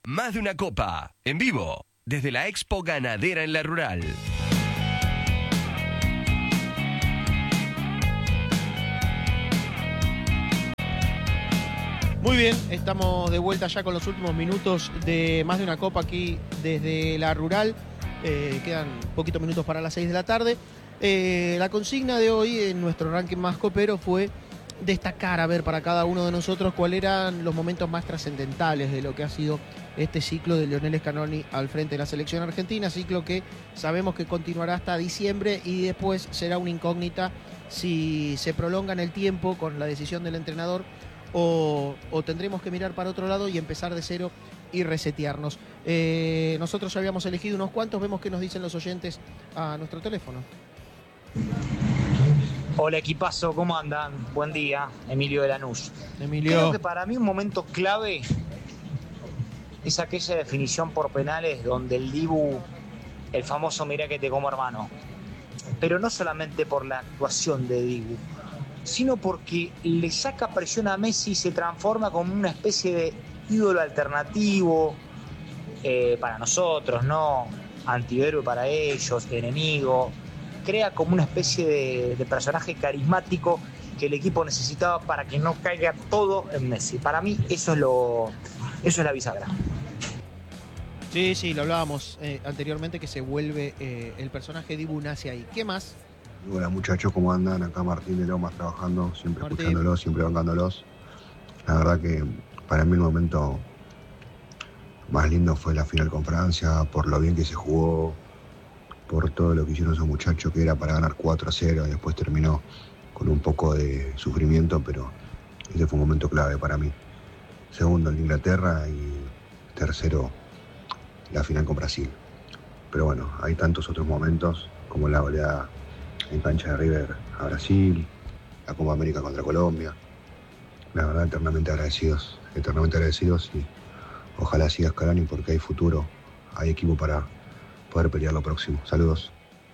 Más de una copa, en vivo, desde la Expo Ganadera en La Rural. Muy bien, estamos de vuelta ya con los últimos minutos de Más de una copa aquí desde La Rural. Quedan poquitos minutos para las 6 de la tarde. La consigna de hoy en nuestro ranking más copero fue destacar, a ver, para cada uno de nosotros cuáles eran los momentos más trascendentales de lo que ha sido este ciclo de Lionel Scaloni al frente de la selección argentina, ciclo que sabemos que continuará hasta diciembre y después será una incógnita si se prolonga en el tiempo con la decisión del entrenador o tendremos que mirar para otro lado y empezar de cero y resetearnos. Nosotros ya habíamos elegido unos cuantos, vemos qué nos dicen los oyentes a nuestro teléfono. Hola equipazo, ¿cómo andan? Buen día, Emilio de Lanús. Emilio. Creo que para mí un momento clave es aquella definición por penales donde el Dibu, el famoso mirá que te como hermano, pero no solamente por la actuación de Dibu, sino porque le saca presión a Messi y se transforma como una especie de ídolo alternativo para nosotros, ¿no? Antihéroe para ellos, enemigo. Crea como una especie de personaje carismático que el equipo necesitaba para que no caiga todo en Messi. Para mí eso es la bisagra. Sí, lo hablábamos anteriormente, que se vuelve el personaje Dibu nace ahí. ¿Qué más? Hola muchachos, ¿cómo andan? Acá Martín de Lomas trabajando, siempre Martín, escuchándolos, siempre bancándolos. La verdad que para mí el momento más lindo fue la final con Francia, por lo bien que se jugó, por todo lo que hicieron esos muchachos, que era para ganar 4-0 y después terminó con un poco de sufrimiento, pero ese fue un momento clave para mí. Segundo, el de Inglaterra, y tercero, la final con Brasil. Pero bueno, hay tantos otros momentos, como la goleada en cancha de River a Brasil, la Copa América contra Colombia. La verdad, eternamente agradecidos y ojalá siga Scaloni porque hay futuro, hay equipo para poder pelear lo próximo. Saludos.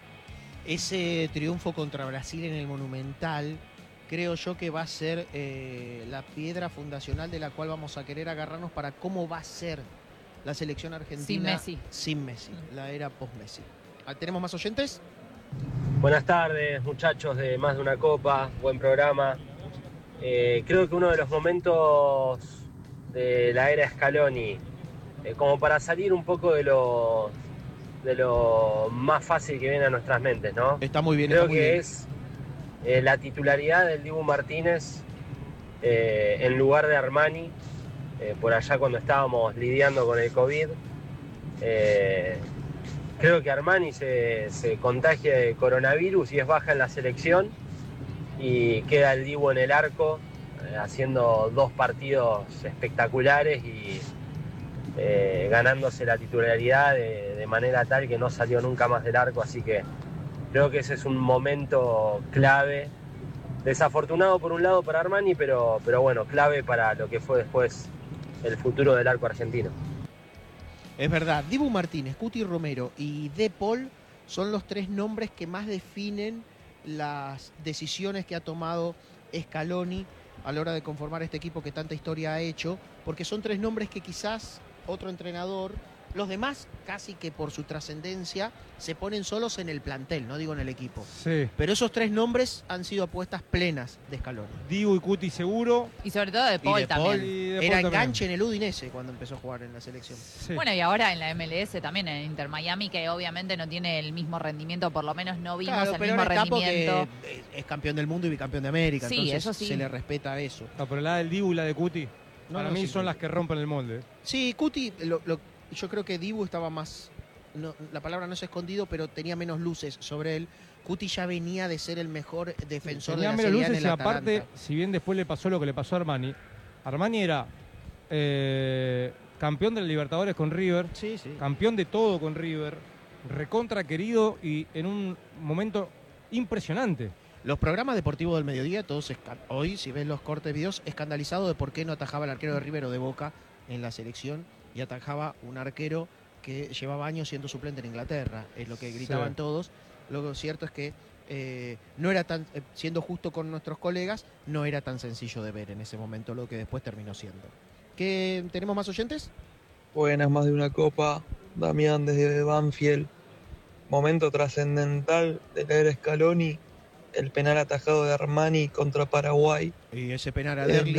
Ese triunfo contra Brasil en el Monumental, creo yo que va a ser la piedra fundacional de la cual vamos a querer agarrarnos para cómo va a ser la selección argentina sin Messi, la era post-Messi. ¿Tenemos más oyentes? Buenas tardes, muchachos de Más de una Copa, buen programa. Creo que uno de los momentos de la era Scaloni, como para salir un poco de lo más fácil que viene a nuestras mentes, ¿no? Está muy bien. Creo que es la titularidad del Dibu Martínez en lugar de Armani, por allá cuando estábamos lidiando con el COVID. Creo que Armani se contagia de coronavirus y es baja en la selección y queda el Dibu en el arco haciendo 2 partidos espectaculares y ganándose la titularidad de manera tal que no salió nunca más del arco, así que creo que ese es un momento clave, desafortunado por un lado para Armani, pero bueno, clave para lo que fue después el futuro del arco argentino. Es verdad, Dibu Martínez, Cuti Romero y De Paul son los 3 nombres que más definen las decisiones que ha tomado Scaloni a la hora de conformar este equipo que tanta historia ha hecho, porque son 3 nombres que quizás otro entrenador, los demás casi que por su trascendencia se ponen solos en el plantel, no digo en el equipo. Sí. Pero esos 3 nombres han sido apuestas plenas de Scaloni. Dibu y Cuti seguro. Y sobre todo De Paul también. Era enganche en el Udinese cuando empezó a jugar en la selección. Sí. Bueno, y ahora en la MLS también, en Inter Miami, que obviamente no tiene el mismo rendimiento, por lo menos no vimos el mismo rendimiento. Es campeón del mundo y bicampeón de América, Sí, entonces eso sí. se le respeta eso. No, pero la del Dibu y la de Cuti, para mí sí, son las que rompen el molde. Sí, Cuti, yo creo que Dibu estaba más, la palabra no es escondido, pero tenía menos luces sobre él. Cuti ya venía de ser el mejor defensor de la Serie A en el luces, y aparte, Atalanta. si bien después le pasó lo que le pasó a Armani era campeón de la Libertadores con River, sí. campeón de todo con River, recontra querido y en un momento impresionante. Los programas deportivos del mediodía, todos hoy, si ves los cortes videos, escandalizados de por qué no atajaba el arquero de River o de Boca en la selección y atajaba un arquero que llevaba años siendo suplente en Inglaterra, es lo que gritaban todos. Lo cierto es que no era tan, siendo justo con nuestros colegas, no era tan sencillo de ver en ese momento lo que después terminó siendo. ¿Tenemos más oyentes? Buenas, más de una copa. Damián desde Banfield. Momento trascendental de la era Scaloni. El penal atajado de Armani contra Paraguay. Y ese penal a Derli